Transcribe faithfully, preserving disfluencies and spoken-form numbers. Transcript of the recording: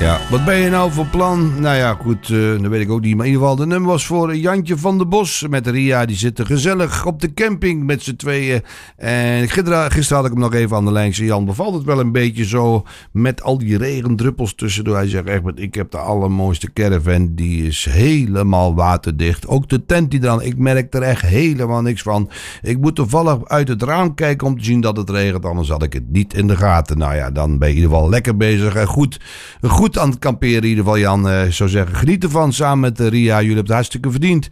Ja, wat ben je nou voor plan? Nou ja, goed, uh, dat weet ik ook niet. Maar in ieder geval, de nummer was voor Jantje van der Bos met Ria. Die zitten gezellig op de camping met z'n tweeën. En gisteren, gisteren had ik hem nog even aan de lijn. Zei Jan, bevalt het wel een beetje zo met al die regendruppels tussendoor? Hij zegt echt, ik heb de allermooiste caravan. Die is helemaal waterdicht. Ook de tent die dan, ik merk er echt helemaal niks van. Ik moet toevallig uit het raam kijken om te zien dat het regent. Anders had ik het niet in de gaten. Nou ja, dan ben je in ieder geval lekker bezig. En goed, goed aan het kamperen in ieder geval, Jan. Uh, zou zeggen, geniet ervan samen met uh, Ria. Jullie hebben het hartstikke verdiend.